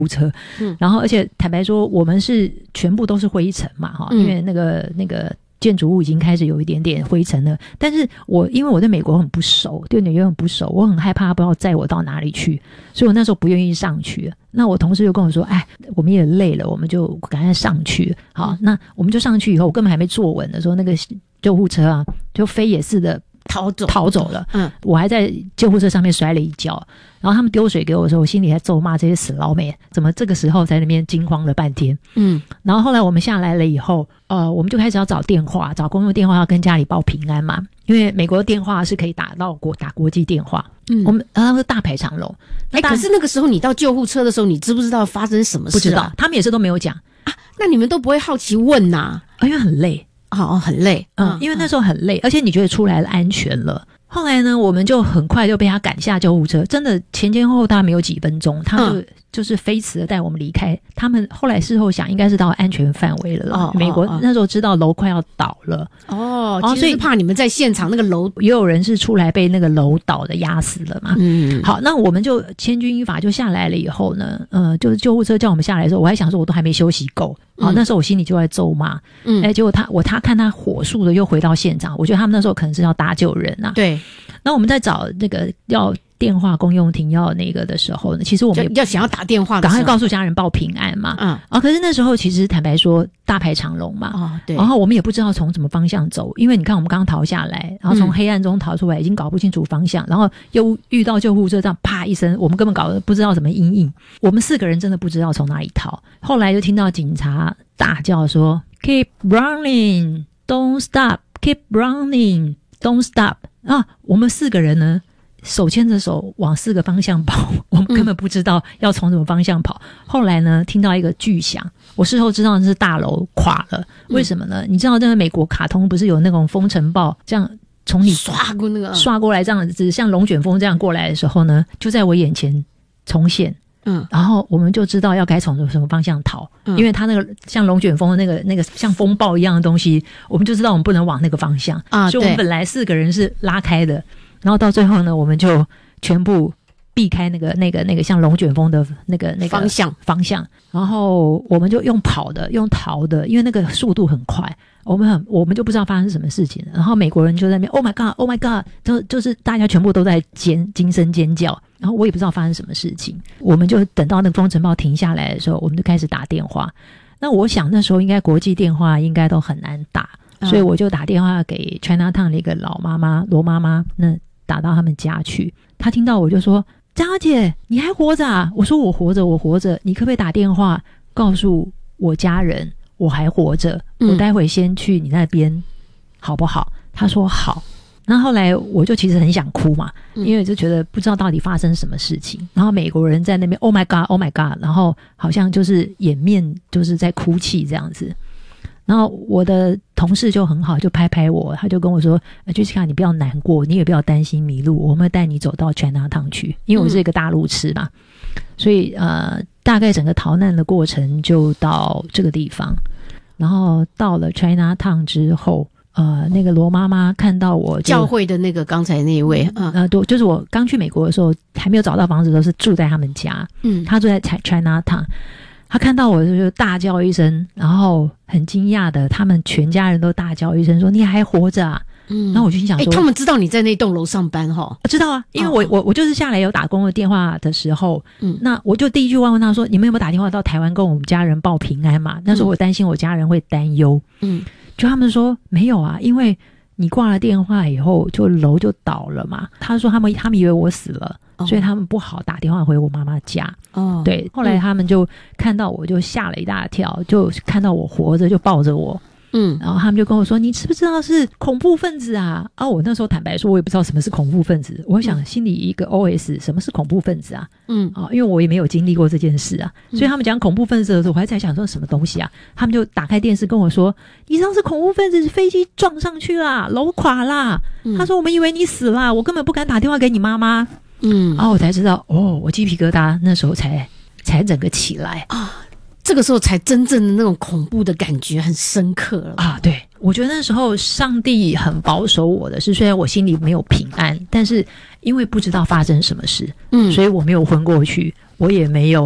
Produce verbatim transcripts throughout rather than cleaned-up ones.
护车，嗯，然后而且坦白说，我们是全部都是灰尘嘛，哈、嗯，因为那个那个建筑物已经开始有一点点灰尘了。但是我因为我对美国很不熟，对纽约很不熟，我很害怕不知道载我到哪里去，所以我那时候不愿意上去。那我同事就跟我说：“哎，我们也累了，我们就赶快上去。”好，那我们就上去以后，我根本还没坐稳的时候，那个救护车啊，就飞也似的。 逃走逃走了， 嗯， 我还在救护车上面摔了一跤，然后他们丢水给我的时候，我心里还咒骂这些死老美，怎么这个时候在那边惊慌了半天，嗯，然后后来我们下来了以后，呃，我们就开始要找电话，找公用电话要跟家里报平安嘛，因为美国的电话是可以打到国打国际电话，嗯，我们然后大排长龙， 哎、欸，可是那个时候你到救护车的时候，你知不知道发生什么事、啊？ 不知道，他们也是都没有讲啊，那你们都不会好奇问呐、啊啊？因为很累。 哦，很累， 嗯，因为那时候很累，而且你觉得出来了安全了。后来呢，我们就很快就被他赶下救护车，真的前前后后大概没有几分钟，他就、嗯、就是飞驰的带我们离开。他们后来事后想，应该是到安全范围了啦。哦、美国、哦、那时候知道楼快要倒了， 哦，哦其实是怕你们在现场那个楼， 也有人是出来被那个楼倒的压死了嘛。嗯，好，那我们就千钧一发就下来了以后呢，呃，就是救护车叫我们下来的时候，我还想说我都还没休息够。好、嗯，那时候我心里就在咒骂，嗯，哎，结果他我他看他火速的又回到现场，我觉得他们那时候可能是要搭救人啊。 对， 那我们在找那个要电话公用停药那个的时候呢，其实我们要想要打电话的时候， 赶快告诉家人报平安嘛。嗯，啊，可是那时候其实坦白说大排长龙嘛， 哦，对， 然后我们也不知道从什么方向走，因为你看我们刚刚逃下来，然后从黑暗中逃出来，已经搞不清楚方向，然后又遇到救护车，这样啪一声，我们根本搞得不知道什么阴影，我们四个人真的不知道从哪里逃。后来就听到警察大叫说 Keep running, don't stop, keep running, don't stop 啊，我们四个人呢手牵着手往四个方向跑，我们根本不知道要从什么方向跑、嗯、后来呢听到一个巨响，我事后知道是大楼垮了、嗯、为什么呢？你知道那个美国卡通不是有那种风尘暴这样从你刷过那个刷过来，这样子像龙卷风这样过来的时候呢，就在我眼前重现。嗯，然后我们就知道要该从什么方向逃、嗯、因为它那个像龙卷风的那个那个像风暴一样的东西，我们就知道我们不能往那个方向啊，所以我们本来四个人是拉开的，然后到最后呢我们就全部避开那个那个那个像龙卷风的那个那个方向方向，然后我们就用跑的用逃的，因为那个速度很快，我们很我们就不知道发生什么事情，然后美国人就在那边 Oh my God Oh my God 就就是大家全部都在尖惊声尖叫，然后我也不知道发生什么事情，我们就等到那个风尘暴停下来的时候，我们就开始打电话。那我想那时候应该国际电话应该都很难打、嗯、所以我就打电话给 Chinatown 的一个老妈妈罗妈妈，那打到他们家去，她听到我就说张小姐你还活着啊？我说我活着我活着，你可不可以打电话告诉我家人我还活着、嗯、我待会先去你那边好不好？她说好。那后来我就其实很想哭嘛，因为就觉得不知道到底发生什么事情，然后美国人在那边 Oh my God Oh my God 然后好像就是掩面就是在哭泣这样子，然后我的同事就很好，就拍拍我，他就跟我说 Jessica 你不要难过，你也不要担心迷路，我们会带你走到 Chinatown 去，因为我是一个大路痴嘛、嗯、所以呃大概整个逃难的过程就到这个地方，然后到了 Chinatown 之后呃，那个罗妈妈看到我教会的那个刚才那一位， 嗯，呃，对，就是我刚去美国的时候还没有找到房子的时候是住在他们家，嗯，他住在 Chinatown， 他看到我就大叫一声，然后很惊讶的，他们全家人都大叫一声说你还活着啊？嗯，然后我就心想说， 欸，他们知道你在那栋楼上班齁？ 知道啊，因为我、哦、我我就是下来有打工的电话的时候，嗯，那我就第一句话问他说，你们有没有打电话到台湾跟我们家人报平安嘛？那时候我担心我家人会担忧，嗯，就他们说没有啊，因为你挂了电话以后，就楼就倒了嘛。他说他们他们以为我死了，哦，所以他们不好打电话回我妈妈家。哦，对，后来他们就看到我就吓了一大跳，就看到我活着就抱着我。嗯，然后他们就跟我说你知不知道是恐怖分子啊？啊，我那时候坦白说我也不知道什么是恐怖分子，我想心里一个 O S 什么是恐怖分子啊？嗯，啊，因为我也没有经历过这件事啊，所以他们讲恐怖分子的时候我还在想说什么东西啊，他们就打开电视跟我说你知道是恐怖分子，飞机撞上去啦，楼垮啦，嗯，他说我们以为你死啦，我根本不敢打电话给你妈妈。嗯，然后我才知道哦，我鸡皮疙瘩那时候才才整个起来啊。 这个时候才真正的那种恐怖的感觉很深刻了啊！对，我觉得那时候上帝很保守我的是，虽然我心里没有平安，但是因为不知道发生什么事，嗯，所以我没有昏过去，我也没有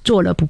做了不